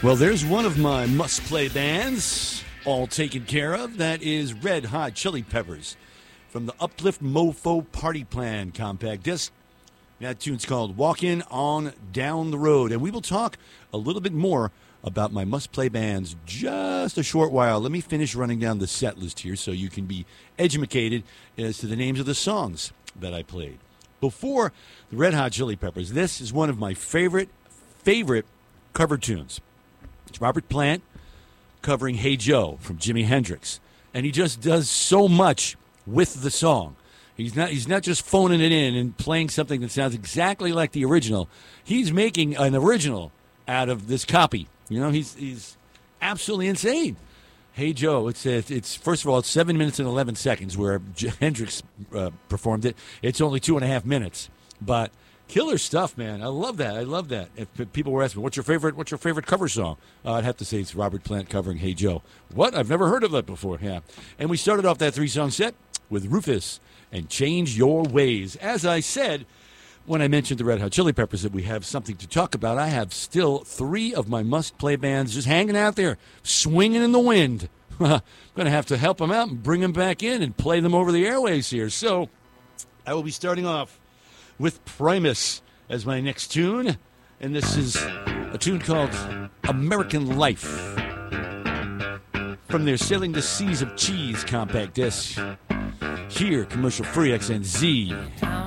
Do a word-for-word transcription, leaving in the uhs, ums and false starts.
Well, there's one of my must-play bands, all taken care of. That is Red Hot Chili Peppers from the Uplift Mofo Party Plan compact disc. That tune's called Walkin' On Down the Road. And we will talk a little bit more about my must-play bands just a short while. Let me finish running down the set list here so you can be educated as to the names of the songs that I played. Before the Red Hot Chili Peppers, this is one of my favorite, favorite cover tunes. It's Robert Plant covering Hey Joe from Jimi Hendrix. And he just does so much with the song. He's not he's not just phoning it in and playing something that sounds exactly like the original. He's making an original out of this copy. You know, he's he's absolutely insane. Hey Joe, it's it's first of all, it's seven minutes and eleven seconds where J- Hendrix uh, performed it. It's only two and a half minutes, but killer stuff, man. I love that. I love that. If people were asking, "What's your favorite? What's your favorite cover song?" Uh, I'd have to say it's Robert Plant covering "Hey Joe." What? I've never heard of that before. Yeah, and we started off that three-song set with Rufus and Change Your Ways. As I said when I mentioned the Red Hot Chili Peppers that we have something to talk about, I have still three of my must-play bands just hanging out there, swinging in the wind. I'm going to have to help them out and bring them back in and play them over the airways here. So I will be starting off with Primus as my next tune, and this is a tune called American Life from their Sailing the Seas of Cheese compact disc. Here, commercial free X N Z.